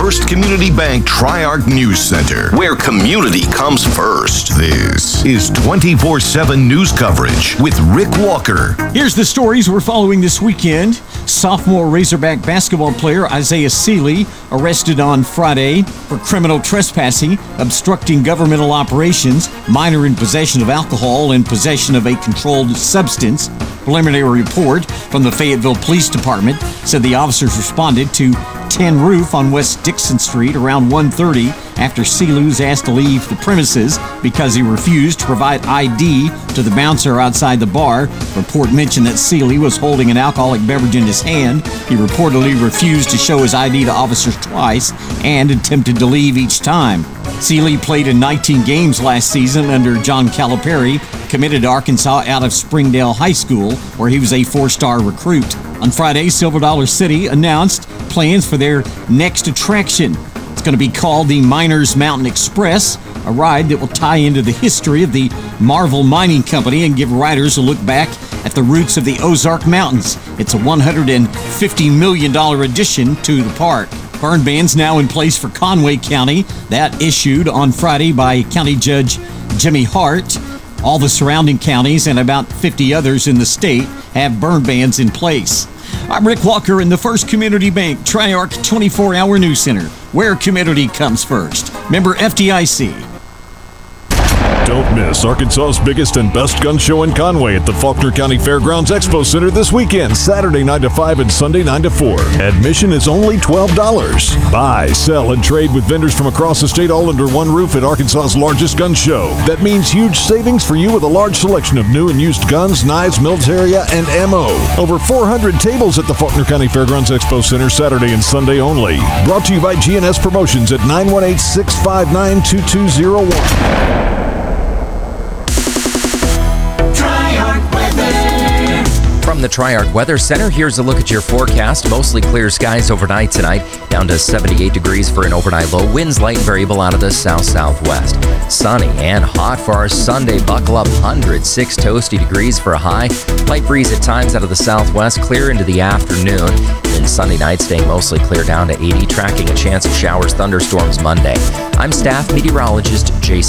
First Community Bank Triarch News Center, where community comes first. This is 24/7 news coverage with Rick Walker. Here's the stories we're following this weekend. Sophomore Razorback basketball player Isaiah Seeley arrested on Friday for criminal trespassing, obstructing governmental operations, minor in possession of alcohol, and possession of a controlled substance. Preliminary report from the Fayetteville Police Department said the officers responded to 10 Roof on West Dixon Street around 1:30 after Seeley was asked to leave the premises because he refused to provide ID to the bouncer outside the bar. Report mentioned that Seeley was holding an alcoholic beverage in his hand. He reportedly refused to show his ID to officers twice and attempted to leave each time. Seeley played in 19 games last season under John Calipari, committed to Arkansas out of Springdale High School, where he was a 4-star recruit. On Friday, Silver Dollar City announced plans for their next attraction. It's going to be called the Miners Mountain Express, a ride that will tie into the history of the Marvel Mining Company and give riders a look back at the roots of the Ozark Mountains. It's a $150 million addition to the park. Burn bans now in place for Conway County. That issued on Friday by County Judge Jimmy Hart. All the surrounding counties and about 50 others in the state have burn bans in place. I'm Rick Walker in the First Community Bank Triarch 24-hour News Center, where community comes first. Member FDIC. Don't miss Arkansas's biggest and best gun show in Conway at the Faulkner County Fairgrounds Expo Center this weekend, Saturday 9 to 5 and Sunday 9 to 4. Admission is only $12. Buy, sell, and trade with vendors from across the state all under one roof at Arkansas's largest gun show. That means huge savings for you with a large selection of new and used guns, knives, military, and ammo. Over 400 tables at the Faulkner County Fairgrounds Expo Center, Saturday and Sunday only. Brought to you by GNS Promotions at 918-659-2201. From the Triarch Weather Center, here's a look at your forecast. Mostly clear skies overnight tonight, down to 78 degrees for an overnight low. Winds light and variable out of the south-southwest. Sunny and hot for our Sunday. Buckle up, 106 toasty degrees for a high. Light breeze at times out of the southwest, clear into the afternoon. Then Sunday night staying mostly clear down to 80, tracking a chance of showers, thunderstorms Monday. I'm staff meteorologist Jason